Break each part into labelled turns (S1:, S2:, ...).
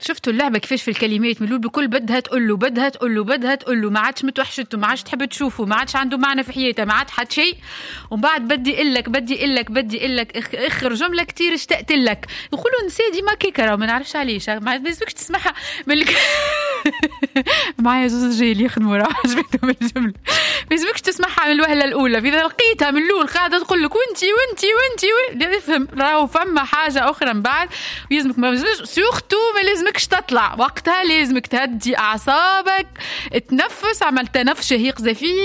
S1: شفتوا اللعبة كيفاش في الكلمات من الأول بكل بدها تقول له ما عادش متوحشته، ما عادش تحب تشوفه، ما عادش عنده معنى في حياته، ما عادش حد شيء. ومن بعد بدي اقول لك اخر جملة كتير اشتقت لك. يقولوا نساء ديما كيكرة ما نعرفش علاش، ما لازمكش تسمعها من معايا زوز رجال يخدموا راه عجبتهم الجملة، ما لازمكش تسمعها من الوهلة الأولى. إذا لقيتها من الأول قاعدة تقول لك وانتي افهم راهو فما حاجة أخرى من بعد. ويلزمك ما لازمكش تطلع وقتها، لازمك تهدي أعصابك، تنفس، عمل تنفس شهيق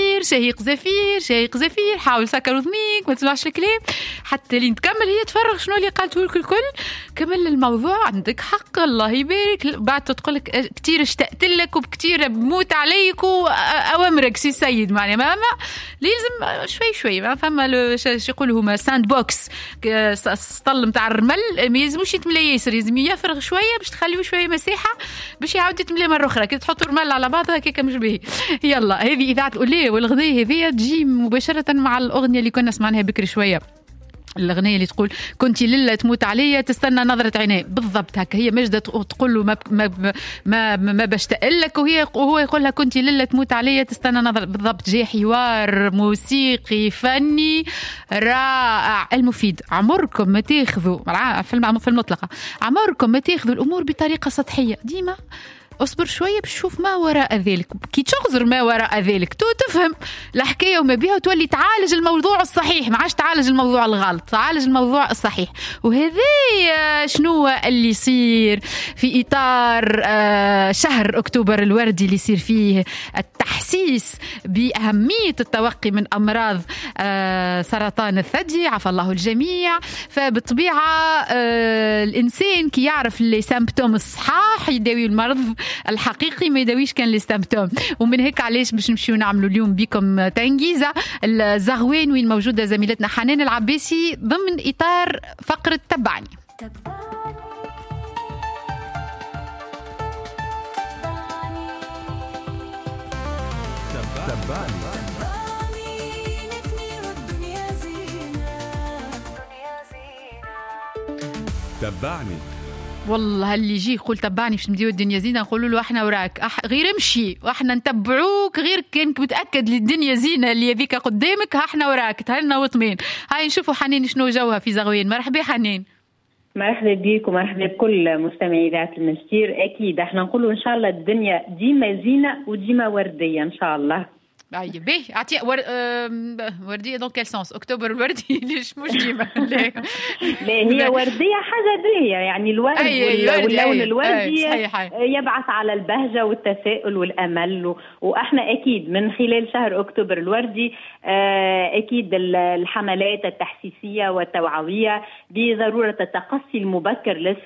S1: زفير، حاول سكر وذنيك، ما تسمعش الكلام حتى لين تكمل هي تفرغ شنو اللي قالته لك الكل. كمل الموضوع، عندك حق الله يبارك. بعد تقولك كتير اشتقت لك وبكتير بموت عليك وأوامرك سي سيد معنى ما لازم شوي ما فما يقولوا هما ساند بوكس سطل متاع الرمل، ما يلزموش يتملى ياسر، لازم يفرغ شويه باش تخليوه شويه مساحه باش يعاود يتملى مره اخرى. كي تحطوا الرمل على بعضها هكاك مش باهي. يلا هذه اذاعه الاولى والغذاء هذه تجي مباشره مع الاغنيه اللي كنا سمعناها بكري شويه، الأغنية اللي تقول كنتي لله تموت عليا تستنى نظرة عينيه. بالضبط هكا هي مجدة تقول له ما بشتاق لك، وهو يقول لها كنتي لله تموت عليا تستنى نظرة. بالضبط جاي حوار موسيقي فني رائع المفيد. عمركم ما تاخذوا في المطلقة، عمركم ما تاخذوا الأمور بطريقة سطحية. ديما اصبر شوية بشوف ما وراء ذلك، كي تشغزر ما وراء ذلك تفهم الحكاية وما بيها وتولي تعالج الموضوع الصحيح، ما عادش تعالج الموضوع الغلط، تعالج الموضوع الصحيح. وهذا شنو اللي يصير في إطار شهر أكتوبر الوردي اللي يصير فيه التحسيس بأهمية التوقي من أمراض سرطان الثدي، عفى الله الجميع. فبالطبيعة الإنسان كي يعرف لي سيمبتوم الصحاح يداوي المرض الحقيقي، ما يداويش كان لي سيمبتوم. ومن هيك علاش باش نمشيو نعملوا اليوم بكم تنجيزة الزغوين وين موجودة زميلتنا حنان العباسي ضمن إطار فقرة تبعني.
S2: تبعني
S1: والله اللي يجي يقول تبعني باش نديو الدنيا زينة نقولوا له احنا وراك، غير امشي واحنا نتبعوك، غير كانك متأكد للدنيا زينة اللي يبيك قدامك احنا وراك تهلنا وطمين. هاي نشوفوا حنين شنو جوها في زغوين. مرحبا حنين.
S3: مرحبا بيك ومرحبا بكل مستمعي إذاعة المسير. أكيد احنا نقولوا إن شاء الله الدنيا ديما زينة وديما وردية إن شاء الله.
S1: اي باهي عطي ورديه دون كيل سونس اكتوبر الوردي ليش مش ديما
S3: لا هي ورديه حاجه باهيه يعني الورد واللون الوردي يبعث على البهجه والتفاؤل والامل واحنا اكيد من خلال شهر اكتوبر الوردي اكيد الحملات التحسيسيه والتوعويه بضروره التقصي المبكر